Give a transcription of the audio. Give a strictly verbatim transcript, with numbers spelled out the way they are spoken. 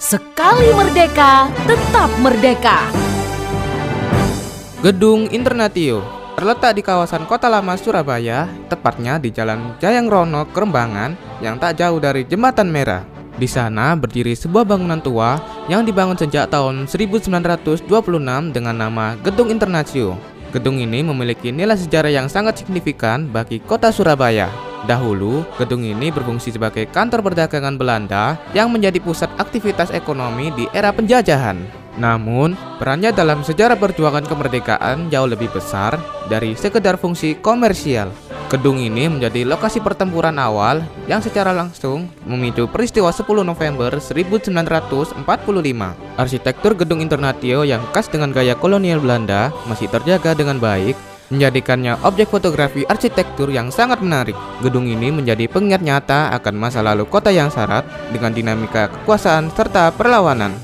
Sekali merdeka, tetap merdeka. Gedung Internatio terletak di kawasan Kota Lama Surabaya, tepatnya di Jalan Jayangrono, Kerembangan, yang tak jauh dari Jembatan Merah. Di sana berdiri sebuah bangunan tua yang dibangun sejak tahun seribu sembilan ratus dua puluh enam dengan nama Gedung Internatio. Gedung ini memiliki nilai sejarah yang sangat signifikan bagi kota Surabaya. Dahulu, gedung ini berfungsi sebagai kantor perdagangan Belanda yang menjadi pusat aktivitas ekonomi di era penjajahan. Namun, perannya dalam sejarah perjuangan kemerdekaan jauh lebih besar dari sekedar fungsi komersial. Gedung ini menjadi lokasi pertempuran awal yang secara langsung memicu peristiwa sepuluh November seribu sembilan ratus empat puluh lima. Arsitektur Gedung Internatio yang khas dengan gaya kolonial Belanda masih terjaga dengan baik, menjadikannya objek fotografi arsitektur yang sangat menarik. Gedung ini menjadi pengingat nyata akan masa lalu kota yang syarat dengan dinamika kekuasaan serta perlawanan.